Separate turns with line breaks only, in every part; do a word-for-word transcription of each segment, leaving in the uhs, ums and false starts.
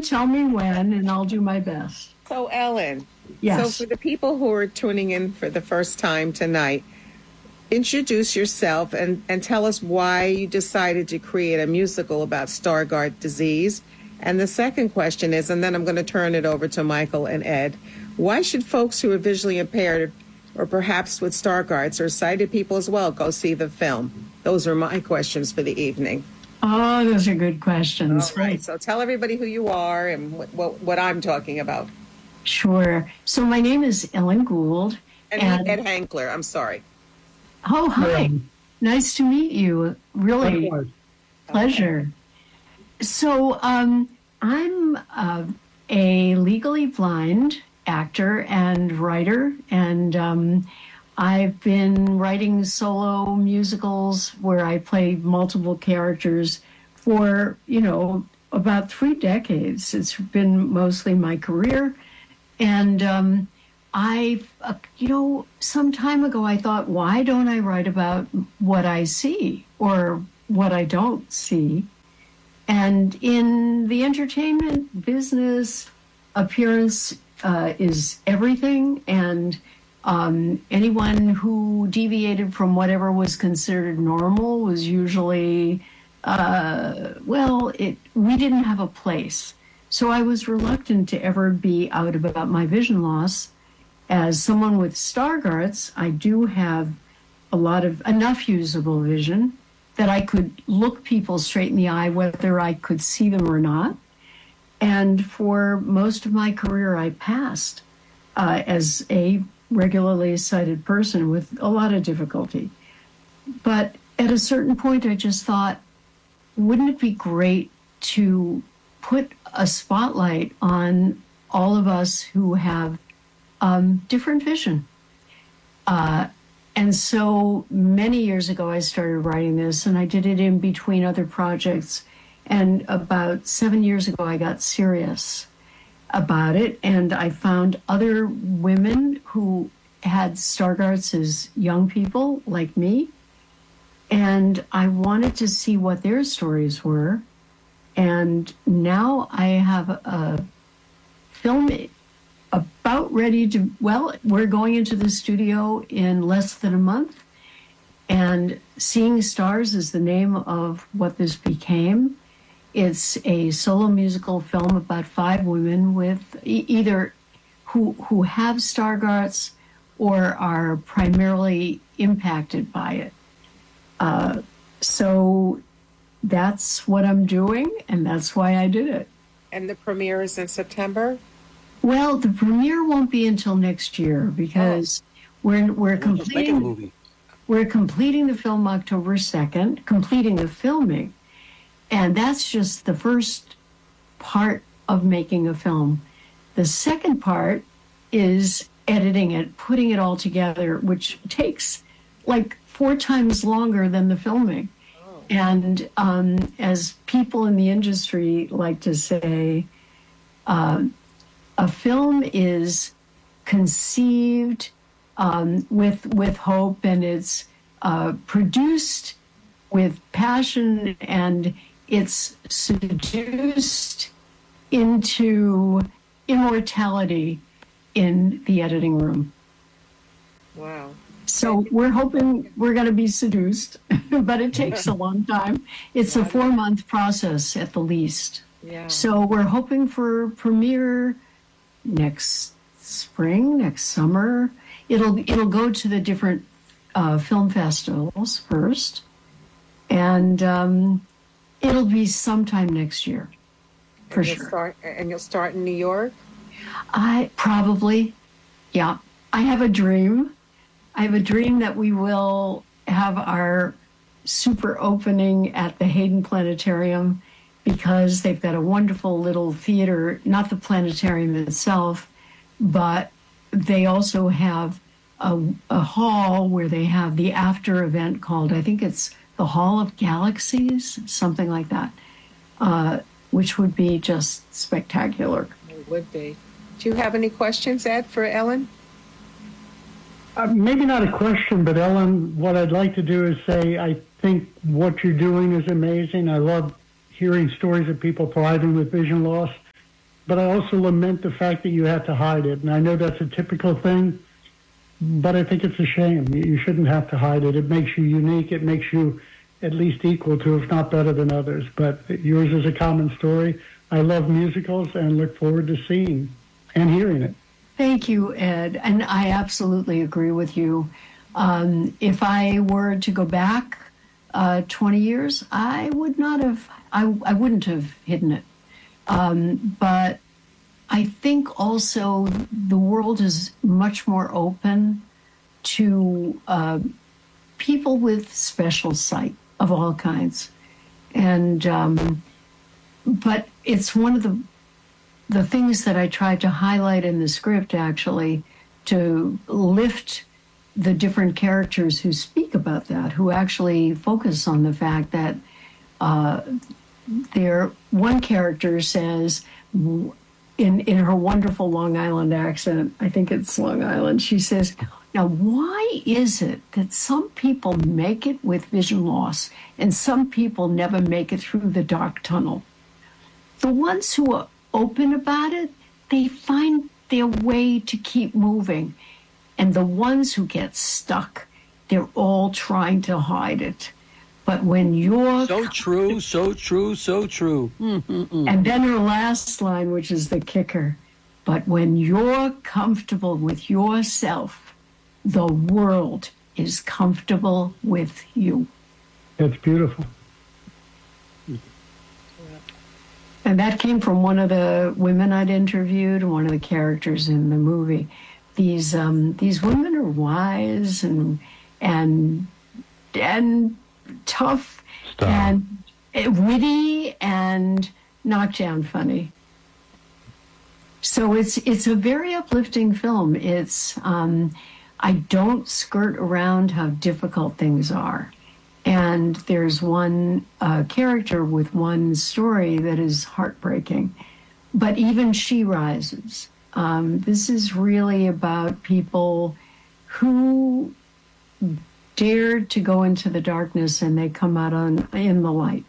soon. Tell me when, and I'll do my best.
So, Ellen,
Yes.
so for the people who are tuning in for the first time tonight, introduce yourself and, and tell us why you decided to create a musical about Stargardt disease. And the second question is, and then I'm going to turn it over to Michael and Ed, why should folks who are visually impaired or perhaps with Stargardts or sighted people as well go see the film? Those are my questions for the evening.
Oh, those are good questions.
All right, so tell everybody who you are and what, what, what I'm talking about.
Sure. So my name is Ellen Gould.
And,
and
Ed Hankler, I'm sorry.
Oh, hi. Nice to meet you. Really.
Likewise.
Pleasure. So um, I'm uh, a legally blind actor and writer, and um, I've been writing solo musicals where I play multiple characters for, you know, about three decades. It's been mostly my career. And um, I, uh, you know, some time ago I thought, why don't I write about what I see or what I don't see? And in the entertainment business, appearance uh, is everything. And um, anyone who deviated from whatever was considered normal was usually, uh, well, it we didn't have a place. So I was reluctant to ever be out about my vision loss. As someone with Stargardts, I do have a lot of enough usable vision that I could look people straight in the eye, whether I could see them or not. And for most of my career, I passed uh, as a regularly sighted person with a lot of difficulty. But at a certain point, I just thought, wouldn't it be great to put a spotlight on all of us who have um, different vision? Uh, and so many years ago, I started writing this, and I did it in between other projects. And about seven years ago, I got serious about it, and I found other women who had Stargardts as young people like me, and I wanted to see what their stories were. And now I have a film about ready to, well, we're going into the studio in less than a month. And Seeing Stars is the name of what this became. It's a solo musical film about five women with e- either who who have Stargardts or are primarily impacted by it. Uh, so that's what I'm doing, and that's why I did it.
And the premiere is in September?
Well, the premiere won't be until next year because oh. we're we're completing
movie.
we're completing the film October second, completing the filming, and that's just the first part of making a film. The second part is editing it, putting it all together, which takes like four times longer than the filming. And um, as people in the industry like to say, uh, a film is conceived um, with with hope, and it's uh, produced with passion, and it's seduced into immortality in the editing room.
Wow.
So we're hoping we're going to be seduced, but it takes a long time. It's a four-month process at the least.
Yeah.
So we're hoping for premiere next spring, next summer. It'll it'll go to the different uh, film festivals first, and um, it'll be sometime next year, for
and you'll
sure.
Start, and you'll start in New York?
I probably, yeah. I have a dream. I have a dream that we will have our super opening at the Hayden Planetarium, because they've got a wonderful little theater, not the planetarium itself, but they also have a, a hall where they have the after event called, I think it's the Hall of Galaxies, something like that, uh, which would be just spectacular.
It would be. Do you have any questions, Ed, for Ellen?
Uh, maybe not a question, but Ellen, what I'd like to do is say I think what you're doing is amazing. I love hearing stories of people thriving with vision loss. but I also lament the fact that you had to hide it. And I know that's a typical thing, but I think it's a shame. You shouldn't have to hide it. It makes you unique. It makes you at least equal to, if not better than others. But yours is a common story. I love musicals and look forward to seeing and hearing it.
Thank you, Ed. And I absolutely agree with you. Um, if I were to go back uh, twenty years, I would not have, I, I wouldn't have hidden it. Um, but I think also the world is much more open to uh, people with special sight of all kinds. And, um, but it's one of the, the things that I tried to highlight in the script, actually, to lift the different characters who speak about that, who actually focus on the fact that uh, there, one character says, in, in her wonderful Long Island accent, I think it's Long Island, she says, now, why is it that some people make it with vision loss and some people never make it through the dark tunnel? The ones who are open about it, they find their way to keep moving. And the ones who get stuck, they're all trying to hide it. But when you're...
So true, so true, so true. Mm-mm-mm.
And then her last line, which is the kicker. But when you're comfortable with yourself, the world is comfortable with you.
That's beautiful.
And that came from one of the women I'd interviewed, one of the characters in the movie. These um, these women are wise and and and tough
Stop.
and witty and knockdown funny. So it's it's a very uplifting film. It's um, I don't skirt around how difficult things are. And there's one uh, character with one story that is heartbreaking, but even she rises. Um, this is really about people who dared to go into the darkness and they come out on in the light.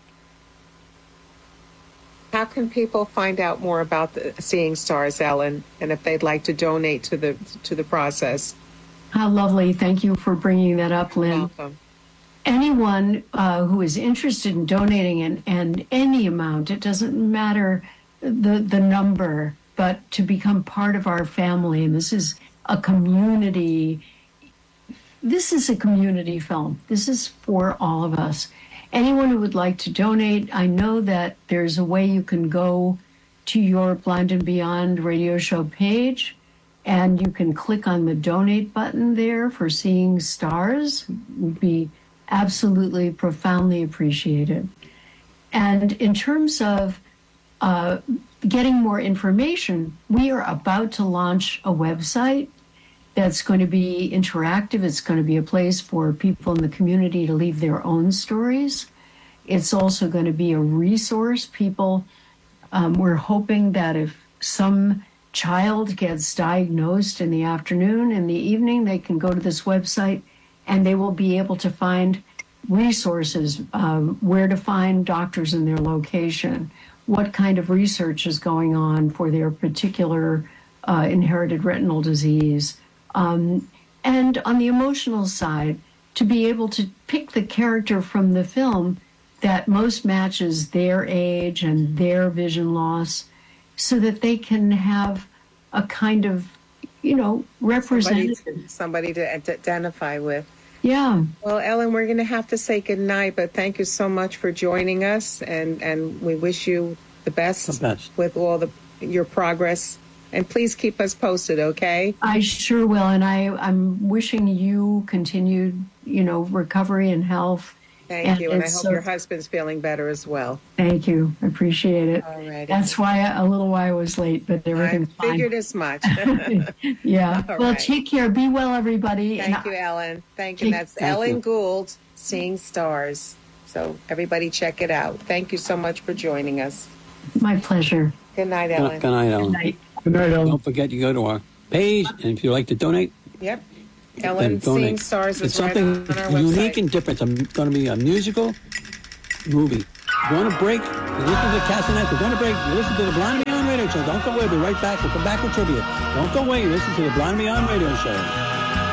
How can people find out more about the Seeing Stars, Ellen, and if they'd like to donate to the to the process?
How lovely! Thank you for bringing that up, Lynn.
Welcome.
Anyone uh, who is interested in donating and, and any amount, it doesn't matter the the number, but to become part of our family. And this is a community. This is a community film. This is for all of us. Anyone who would like to donate, I know that there's a way you can go to your Blind and Beyond radio show page, and you can click on the donate button there for Seeing Stars. It would be absolutely profoundly appreciated. And in terms of uh, getting more information, we are about to launch a website that's going to be interactive. It's going to be a place for people in the community to leave their own stories. It's also going to be a resource. People, um, we're hoping that if some child gets diagnosed in the afternoon, in the evening, they can go to this website and they will be able to find resources, um, where to find doctors in their location, what kind of research is going on for their particular uh, inherited retinal disease. Um, and on the emotional side, to be able to pick the character from the film that most matches their age and their vision loss so that they can have a kind of, you know, representative.
Somebody to, somebody to identify with.
Yeah.
Well, Ellen, we're going to have to say goodnight, but thank you so much for joining us, and, and we wish you the best,
The best.
with all the your progress. And please keep us posted, okay?
I sure will. And I, I'm wishing you continued, you know, recovery and health.
Thank
And
you, and I
it's
hope
so-
your husband's feeling better as well.
Thank you. I appreciate it.
All righty.
That's why I, a little why I was late, but
I
everything's fine.
figured as much.
Yeah.
All
Well,
right.
take care. Be well, everybody.
Thank
And
you, Ellen. Thank you.
Thank-
That's
Thank
Ellen
you.
Gould, Seeing Stars. So everybody check it out. Thank you so much for joining us.
My pleasure.
Good night,
Good
Ellen.
good night,
Good
Ellen.
night.
Good night, Ellen.
Don't forget you go to our page, and if you'd like to donate,
Yep.
then
Ellen Seeing
donate.
Stars
It's
is right
something
on our
unique
website.
and different. It's going to be a musical movie. You want to break? You listen to the Castanets. You want to break? You listen to the Blind Beyond Radio Show. Don't go away. We'll be right back. We'll come back with trivia. Don't go away. Listen to the Blind and Beyond Radio Show.